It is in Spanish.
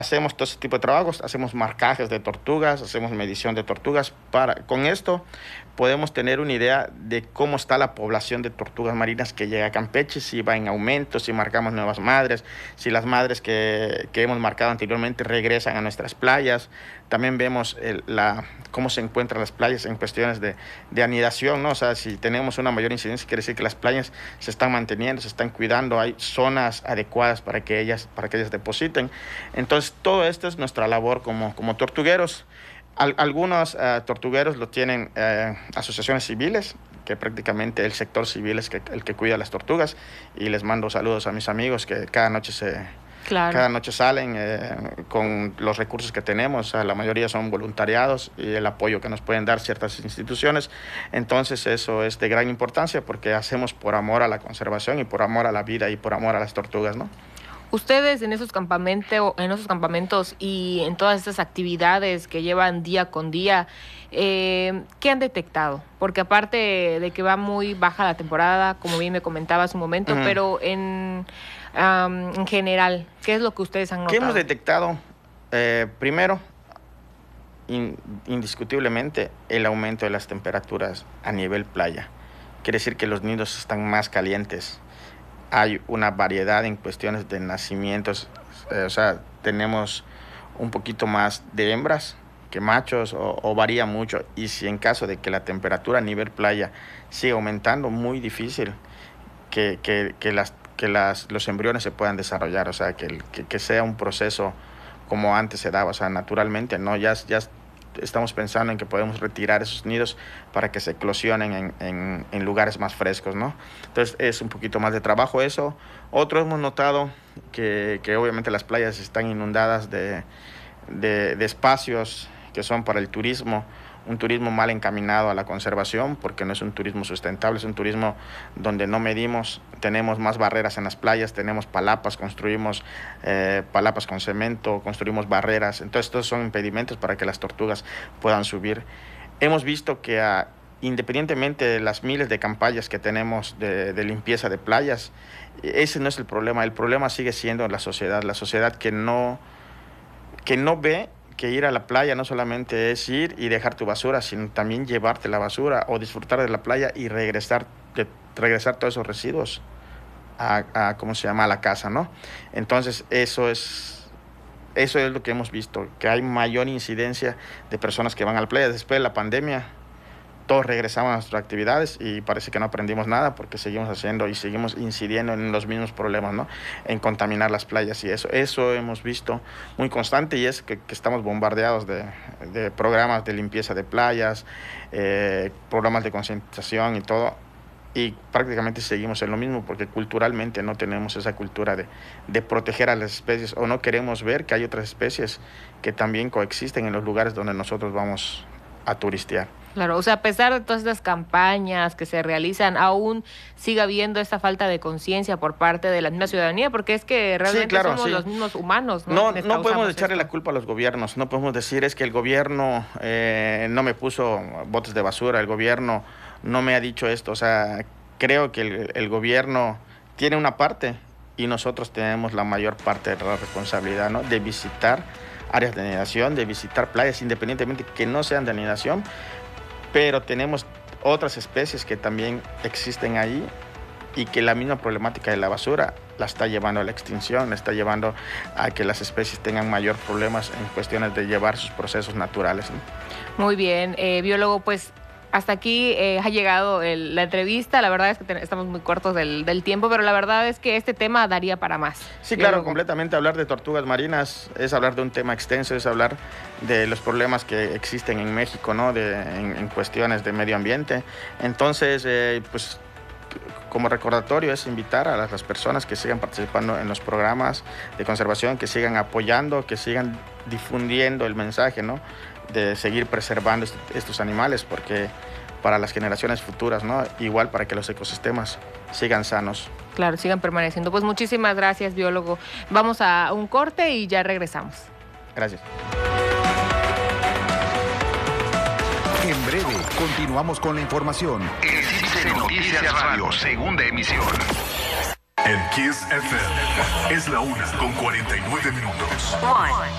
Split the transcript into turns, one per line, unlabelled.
Hacemos todo ese tipo de trabajos, hacemos marcajes de tortugas, hacemos medición de tortugas. Con esto podemos tener una idea de cómo está la población de tortugas marinas que llega a Campeche, si va en aumento, si marcamos nuevas madres, si las madres que hemos marcado anteriormente regresan a nuestras playas. También vemos cómo se encuentran las playas en cuestiones de anidación, ¿no? O sea, si tenemos una mayor incidencia, quiere decir que las playas se están manteniendo, se están cuidando, hay zonas adecuadas para que ellas depositen. Entonces, todo esto es nuestra labor como tortugueros. Algunos tortugueros lo tienen asociaciones civiles, que prácticamente el sector civil es el que cuida las tortugas, y les mando saludos a mis amigos que cada noche salen con los recursos que tenemos. O sea, la mayoría son voluntariados y el apoyo que nos pueden dar ciertas instituciones. Entonces eso es de gran importancia porque hacemos por amor a la conservación y por amor a la vida y por amor a las tortugas, ¿no?
Ustedes en esos campamentos y en todas estas actividades que llevan día con día, ¿qué han detectado? Porque aparte de que va muy baja la temporada, como bien me comentaba hace un momento, pero en general, ¿qué es lo que ustedes han notado?
¿Qué hemos detectado? Primero, indiscutiblemente, el aumento de las temperaturas a nivel playa. Quiere decir que los nidos están más calientes. Hay una variedad en cuestiones de nacimientos, o sea, tenemos un poquito más de hembras que machos o varía mucho. Y si en caso de que la temperatura a nivel playa siga aumentando, muy difícil que los embriones se puedan desarrollar, o sea, que sea un proceso como antes se daba, o sea, naturalmente, ¿no? Ya estamos pensando en que podemos retirar esos nidos para que se eclosionen en lugares más frescos, ¿no? Entonces es un poquito más de trabajo eso. Otro, hemos notado que obviamente las playas están inundadas de espacios que son para el turismo, un turismo mal encaminado a la conservación, porque no es un turismo sustentable, es un turismo donde no medimos, tenemos más barreras en las playas, tenemos palapas, construimos palapas con cemento, construimos barreras. Entonces estos son impedimentos para que las tortugas puedan subir. Hemos visto que independientemente de las miles de campañas que tenemos de limpieza de playas, ese no es el problema sigue siendo la sociedad que no ve que ir a la playa no solamente es ir y dejar tu basura, sino también llevarte la basura o disfrutar de la playa y regresar todos esos residuos ¿cómo se llama?, a la casa, ¿no? Entonces eso es lo que hemos visto, que hay mayor incidencia de personas que van a la playa. Después de la pandemia, todos regresamos a nuestras actividades y parece que no aprendimos nada porque seguimos haciendo y seguimos incidiendo en los mismos problemas, ¿no? En contaminar las playas y eso hemos visto muy constante, y es que estamos bombardeados de programas de limpieza de playas, programas de concientización y todo, y prácticamente seguimos en lo mismo porque culturalmente no tenemos esa cultura de proteger a las especies, o no queremos ver que hay otras especies que también coexisten en los lugares donde nosotros vamos a turistear.
Claro, o sea, a pesar de todas estas campañas que se realizan, aún sigue habiendo esta falta de conciencia por parte de la misma ciudadanía, porque es que realmente somos los mismos humanos, ¿no?
No podemos echarle la culpa a los gobiernos, no podemos decir es que el gobierno no me puso botes de basura, el gobierno no me ha dicho esto. O sea, creo que el gobierno tiene una parte y nosotros tenemos la mayor parte de la responsabilidad, ¿no? De visitar áreas de anidación, de visitar playas, independientemente que no sean de anidación, pero tenemos otras especies que también existen ahí y que la misma problemática de la basura la está llevando a la extinción, la está llevando a que las especies tengan mayor problemas en cuestiones de llevar sus procesos naturales, ¿no?
Muy bien, biólogo, pues hasta aquí ha llegado la entrevista. La verdad es que estamos muy cortos del tiempo, pero la verdad es que este tema daría para más.
Sí, claro, completamente. Hablar de tortugas marinas es hablar de un tema extenso, es hablar de los problemas que existen en México, ¿no? En cuestiones de medio ambiente. Entonces, pues como recordatorio es invitar a las personas que sigan participando en los programas de conservación, que sigan apoyando, que sigan difundiendo el mensaje, ¿no? De seguir preservando estos animales, porque para las generaciones futuras, ¿no? Igual para que los ecosistemas sigan sanos.
Claro, sigan permaneciendo. Pues muchísimas gracias, biólogo. Vamos a un corte y ya regresamos.
Gracias.
En breve, continuamos con la información.
En Noticias Radio, segunda emisión.
En Kiss FM es la 1:49 minutos.